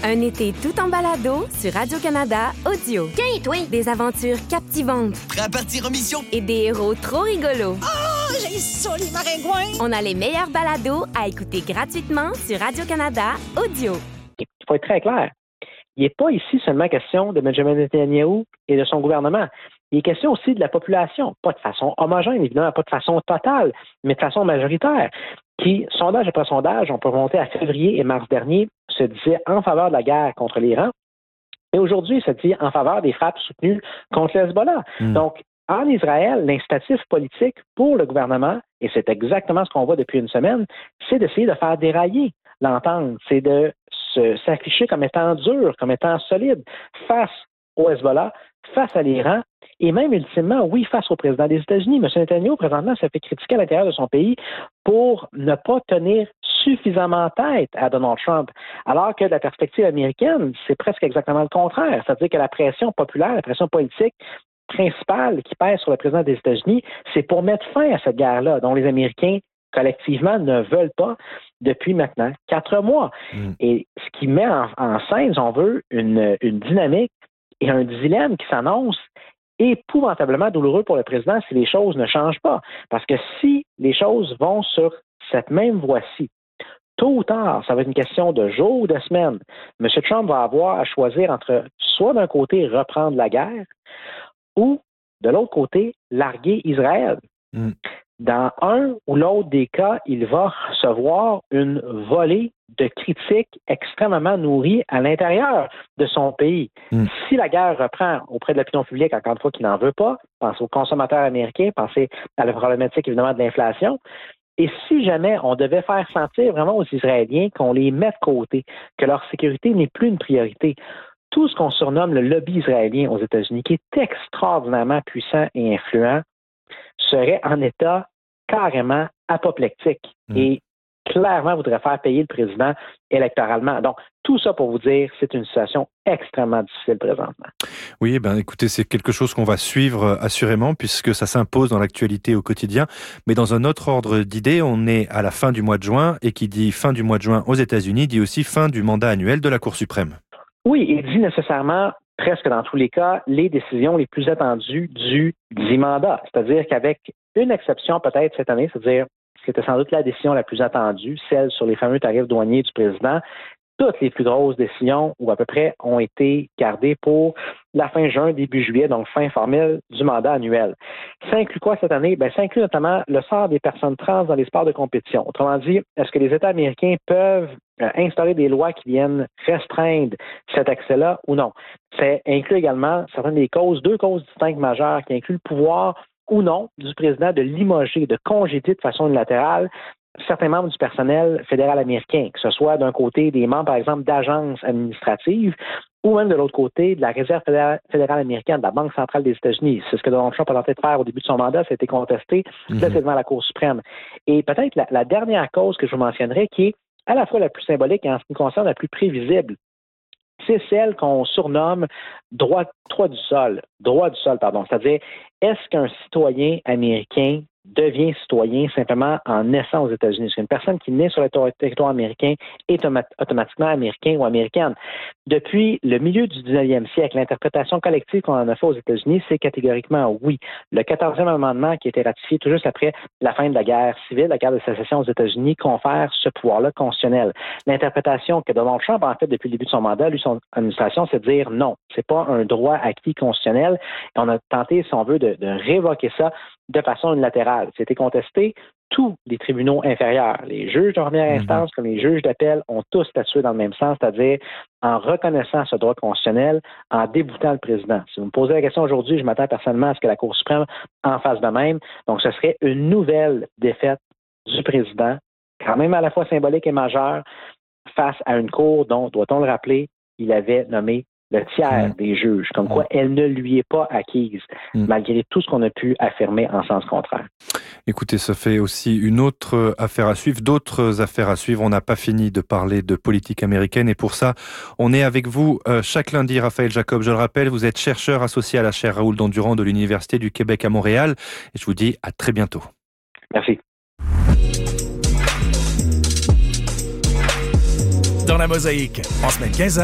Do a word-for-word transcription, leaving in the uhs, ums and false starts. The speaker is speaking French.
Un été tout en balado sur Radio-Canada Audio. Tiens, toi! Des aventures captivantes. Prêt à partir en mission? Et des héros trop rigolos. Oh, j'ai ça, les maringouins! On a les meilleurs balados à écouter gratuitement sur Radio-Canada Audio. Il faut être très clair. Il n'est pas ici seulement question de Benjamin Netanyahu et de son gouvernement. Il est question aussi de la population, pas de façon homogène, évidemment, pas de façon totale, mais de façon majoritaire, qui, sondage après sondage, on peut remonter à février et mars dernier, se disait en faveur de la guerre contre l'Iran, et aujourd'hui, se dit en faveur des frappes soutenues contre le Hezbollah. Mmh. Donc, en Israël, l'incitatif politique pour le gouvernement, et c'est exactement ce qu'on voit depuis une semaine, c'est d'essayer de faire dérailler l'entente, c'est de se, s'afficher comme étant dur, comme étant solide face au Hezbollah, face à l'Iran, et même ultimement, oui, face au président des États-Unis. M. Netanyahu, présentement, s'est fait critiquer à l'intérieur de son pays pour ne pas tenir suffisamment tête à Donald Trump, alors que de la perspective américaine, c'est presque exactement le contraire. C'est-à-dire que la pression populaire, la pression politique principale qui pèse sur le président des États-Unis, c'est pour mettre fin à cette guerre-là, dont les Américains collectivement ne veulent pas depuis maintenant quatre mois. Mm. Et ce qui met en, en scène, si on veut, une, une dynamique et un dilemme qui s'annonce épouvantablement douloureux pour le président si les choses ne changent pas. Parce que si les choses vont sur cette même voie-ci, tôt ou tard, ça va être une question de jours ou de semaines, M. Trump va avoir à choisir entre soit d'un côté reprendre la guerre ou de l'autre côté larguer Israël. Mm. Dans un ou l'autre des cas, il va recevoir une volée de critiques extrêmement nourries à l'intérieur de son pays. Mm. Si la guerre reprend auprès de l'opinion publique, encore une fois, qui n'en veut pas, pensez aux consommateurs américains, pensez à la problématique, évidemment, de l'inflation, et si jamais on devait faire sentir vraiment aux Israéliens qu'on les met de côté, que leur sécurité n'est plus une priorité, tout ce qu'on surnomme le lobby israélien aux États-Unis, qui est extraordinairement puissant et influent, serait en état carrément apoplectique mmh. et clairement voudrait faire payer le président électoralement. Donc, tout ça pour vous dire, c'est une situation extrêmement difficile présentement. Oui, ben écoutez, c'est quelque chose qu'on va suivre assurément puisque ça s'impose dans l'actualité au quotidien. Mais dans un autre ordre d'idées, on est à la fin du mois de juin et qui dit fin du mois de juin aux États-Unis dit aussi fin du mandat annuel de la Cour suprême. Oui, il dit nécessairement presque dans tous les cas, les décisions les plus attendues du dix mandat. C'est-à-dire qu'avec une exception peut-être cette année, c'est-à-dire ce qui était sans doute la décision la plus attendue, celle sur les fameux tarifs douaniers du président, toutes les plus grosses décisions, ou à peu près, ont été gardées pour la fin juin, début juillet, donc fin formelle du mandat annuel. Ça inclut quoi cette année? Bien, ça inclut notamment le sort des personnes trans dans les sports de compétition. Autrement dit, est-ce que les États américains peuvent euh, instaurer des lois qui viennent restreindre cet accès-là ou non? Ça inclut également certaines des causes, deux causes distinctes majeures qui incluent le pouvoir ou non du président de limoger, de congédier de façon unilatérale certains membres du personnel fédéral américain, que ce soit d'un côté des membres, par exemple, d'agences administratives ou même de l'autre côté de la Réserve fédérale, fédérale américaine, de la Banque centrale des États-Unis. C'est ce que Donald Trump a tenté de faire au début de son mandat, ça a été contesté, mm-hmm. là, c'est devant la Cour suprême. Et peut-être la, la dernière cause que je vous mentionnerai, qui est à la fois la plus symbolique et en ce qui me concerne la plus prévisible, c'est celle qu'on surnomme droit, droit du sol. Droit du sol, pardon. C'est-à-dire, est-ce qu'un citoyen américain devient citoyen simplement en naissant aux États-Unis? Parce qu'une personne qui naît sur le territoire américain est automatiquement américain ou américaine. Depuis le milieu du dix-neuvième siècle, l'interprétation collective qu'on en a fait aux États-Unis, c'est catégoriquement oui. Le quatorzième amendement qui a été ratifié tout juste après la fin de la guerre civile, la guerre de sécession aux États-Unis, confère ce pouvoir-là constitutionnel. L'interprétation que Donald Trump a en fait depuis le début de son mandat, lui, son administration, c'est de dire non, c'est pas un droit acquis constitutionnel. Et on a tenté, si on veut, de, de révoquer ça de façon unilatérale. C'était contesté. Tous les tribunaux inférieurs, les juges de première instance comme les juges d'appel, ont tous statué dans le même sens, c'est-à-dire en reconnaissant ce droit constitutionnel, en déboutant le président. Si vous me posez la question aujourd'hui, je m'attends personnellement à ce que la Cour suprême en fasse de même. Donc, ce serait une nouvelle défaite du président, quand même à la fois symbolique et majeure, face à une Cour dont, doit-on le rappeler, il avait nommé le tiers mmh. des juges, comme quoi elle ne lui est pas acquise, mmh. malgré tout ce qu'on a pu affirmer en sens contraire. Écoutez, ça fait aussi une autre affaire à suivre, d'autres affaires à suivre. On n'a pas fini de parler de politique américaine et pour ça, on est avec vous euh, chaque lundi. Raphaël Jacob, je le rappelle, vous êtes chercheur associé à la chaire Raoul Dandurand de l'Université du Québec à Montréal et je vous dis à très bientôt. Merci. Dans la mosaïque, en semaine quinze heures.